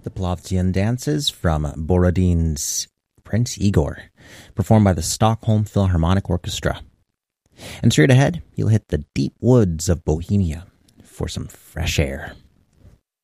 the Plovdian dances from Borodin's Prince Igor, performed by the Stockholm Philharmonic Orchestra. And straight ahead, you'll hit the deep woods of Bohemia for some fresh air.